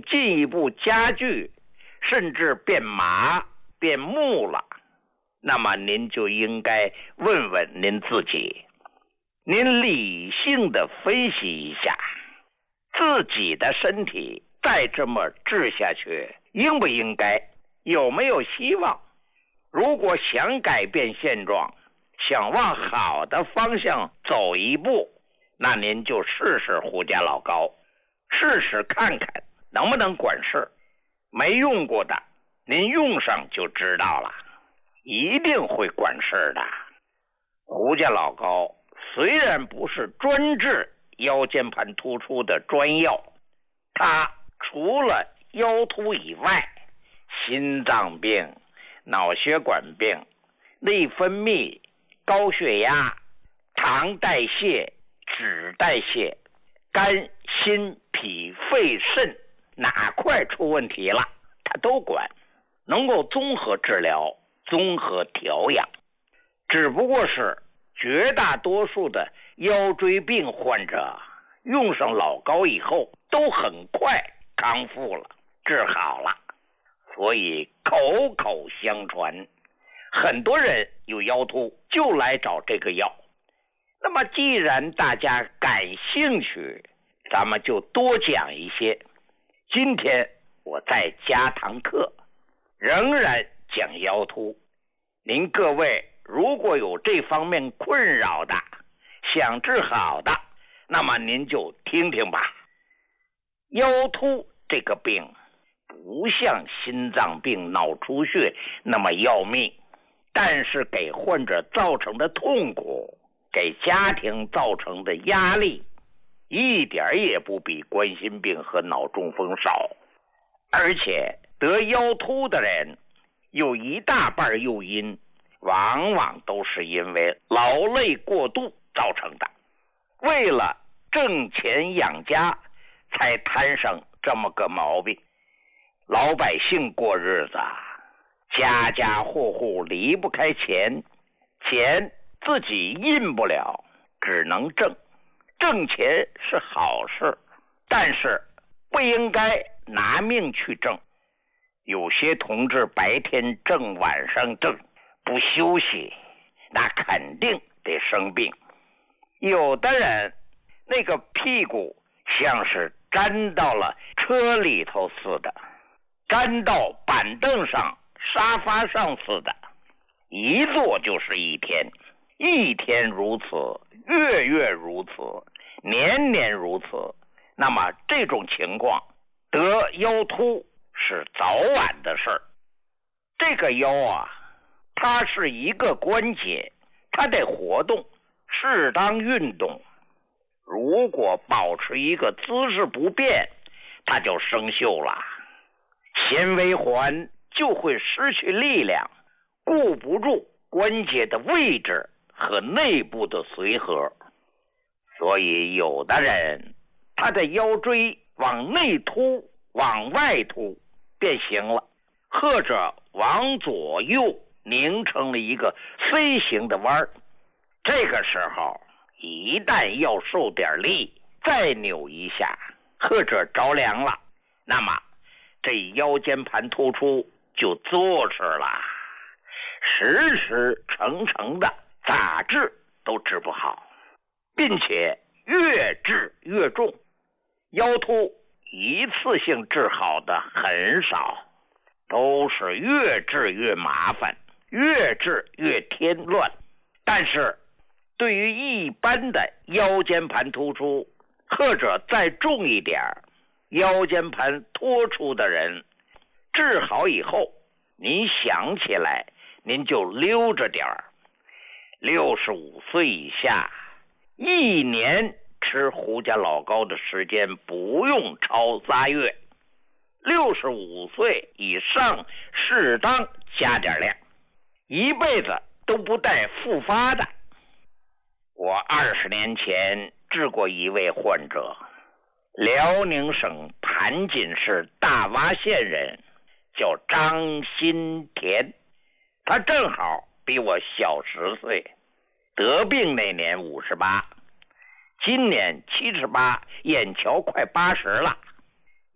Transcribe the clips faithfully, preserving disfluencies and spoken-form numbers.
进一步加剧，甚至变麻变木了，那么您就应该问问您自己，您理性的分析一下，自己的身体再这么治下去，应不应该，有没有希望？如果想改变现状，想往好的方向走一步，那您就试试胡家老高，试试看看能不能管事。没用过的，您用上就知道了，一定会管事的。胡家老高虽然不是专治腰间盘突出的专药，它除了腰突以外，心脏病、脑血管病、内分泌、高血压、糖代谢、脂代谢、肝、心、脾、肺、肾哪块出问题了，它都管，能够综合治疗、综合调养。只不过是绝大多数的腰椎病患者用上老高以后都很快康复了，治好了，所以口口相传，很多人有腰突就来找这个药。那么既然大家感兴趣，咱们就多讲一些。今天我再加堂课，仍然讲腰突。您各位如果有这方面困扰的，想治好的，那么您就听听吧。腰突这个病不像心脏病、脑出血那么要命，但是给患者造成的痛苦，给家庭造成的压力，一点也不比冠心病和脑中风少。而且得腰突的人有一大半诱因，往往都是因为劳累过度造成的，为了挣钱养家才摊上这么个毛病。老百姓过日子，家家户户离不开钱，钱自己印不了，只能挣。挣钱是好事，但是不应该拿命去挣。有些同志白天挣，晚上挣，不休息，那肯定得生病。有的人那个屁股像是粘到了车里头似的，粘到板凳上、沙发上似的，一坐就是一天，一天如此，月月如此，年年如此。那么这种情况得腰突是早晚的事儿。这个腰啊，它是一个关节，它得活动，适当运动。如果保持一个姿势不变，它就生锈了，纤维环就会失去力量，顾不住关节的位置和内部的随和。所以有的人他的腰椎往内凸、往外凸变形了，或者往左右拧成了一个 C 型的弯儿。这个时候一旦要受点力，再扭一下，或者着凉了，那么这腰间盘突出就坐实了，时时成成的，咋治都治不好，并且越治越重。腰突一次性治好的很少，都是越治越麻烦，越治越添乱。但是对于一般的腰间盘突出，或者再重一点腰间盘脱出的人，治好以后，您想起来您就溜着点儿。六十五岁以下，一年吃胡家老高的时间不用超仨月。六十五岁以上适当加点量，一辈子都不带复发的。我二十年前治过一位患者，辽宁省盘锦市大洼县人，叫张新田，他正好比我小十岁，得病那年五十八，今年七十八，眼瞧快八十了。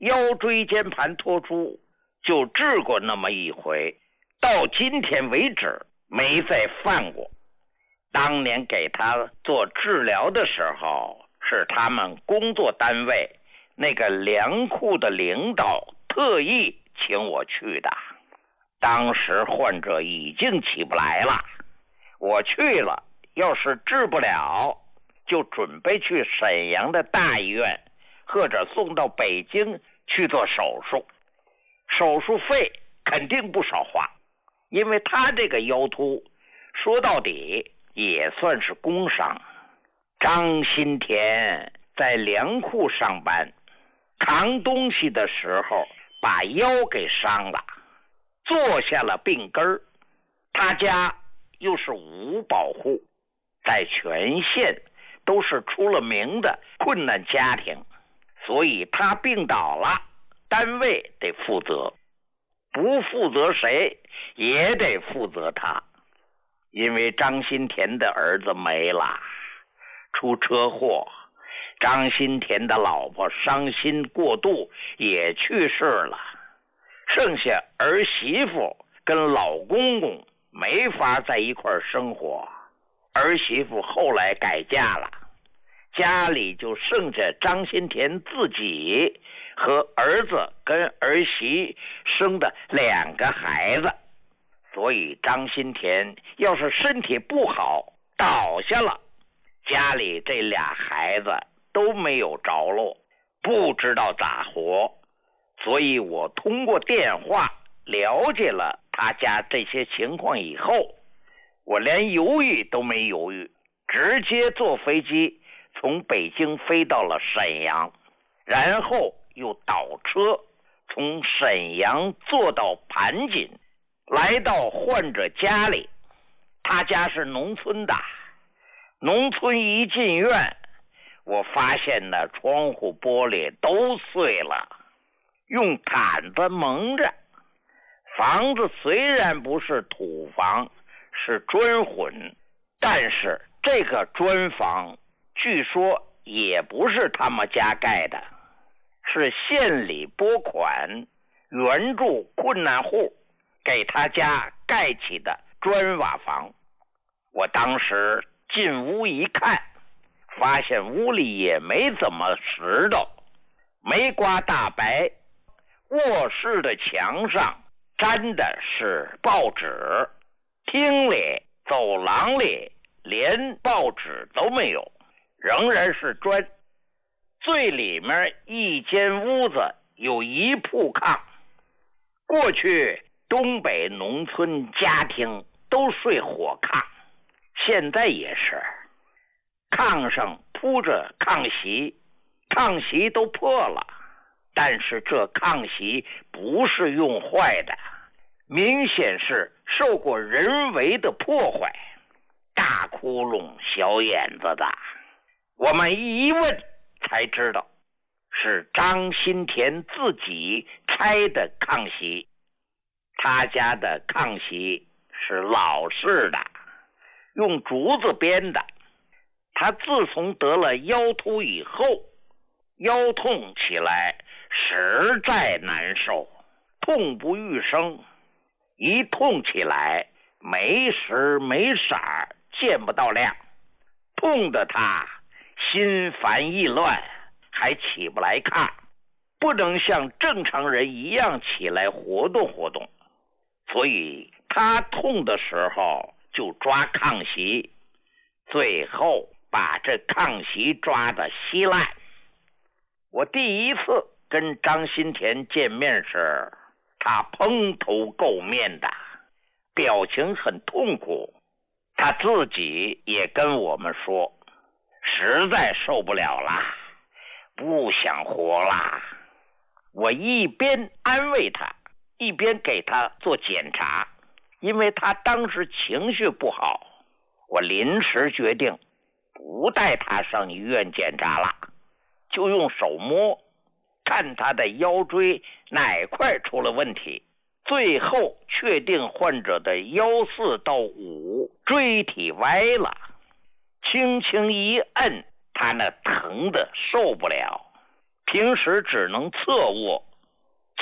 腰椎间盘突出就治过那么一回，到今天为止没再犯过。当年给他做治疗的时候，是他们工作单位那个粮库的领导特意请我去的。当时患者已经起不来了，我去了，要是治不了，就准备去沈阳的大医院，或者送到北京去做手术。手术费肯定不少花，因为他这个腰突说到底也算是工伤。张新田在粮库上班，扛东西的时候把腰给伤了，坐下了病根儿。他家又是无保户，在全县都是出了名的困难家庭，所以他病倒了，单位得负责，不负责谁也得负责他。因为张新田的儿子没了，出车祸，张新田的老婆伤心过度也去世了，剩下儿媳妇跟老公公没法在一块生活，儿媳妇后来改嫁了，家里就剩下张新田自己和儿子跟儿媳生的两个孩子。所以张新田要是身体不好倒下了，家里这俩孩子都没有着落，不知道咋活。所以我通过电话了解了他家这些情况以后，我连犹豫都没犹豫，直接坐飞机从北京飞到了沈阳，然后又倒车从沈阳坐到盘锦，来到患者家里。他家是农村的，农村一进院，我发现呢窗户玻璃都碎了，用毯子蒙着。房子虽然不是土房，是砖混，但是这个砖房据说也不是他们家盖的，是县里拨款援助困难户给他家盖起的砖瓦房。我当时进屋一看，发现屋里也没怎么拾掇，没刮大白，卧室的墙上粘的是报纸，厅里走廊里连报纸都没有，仍然是砖。最里面一间屋子有一铺炕，过去东北农村家庭都睡火炕，现在也是，炕上铺着炕席，炕席都破了，但是这炕席不是用坏的，明显是受过人为的破坏，大窟窿小眼子的。我们一问才知道是张新田自己拆的炕席。他家的炕席是老式的，用竹子编的。他自从得了腰突以后，腰痛起来实在难受，痛不欲生，一痛起来没时没色，见不到亮，痛得他心烦意乱，还起不来炕，不能像正常人一样起来活动活动。所以他痛的时候就抓炕席，最后把这炕席抓得稀烂。我第一次跟张新田见面时，他蓬头垢面的，表情很痛苦。他自己也跟我们说，实在受不了了，不想活了。我一边安慰他，一边给他做检查。因为他当时情绪不好，我临时决定不带他上医院检查了，就用手摸，看他的腰椎哪块出了问题。最后确定患者的腰四到五椎体歪了，轻轻一摁，他那疼得受不了， 平时只能侧卧，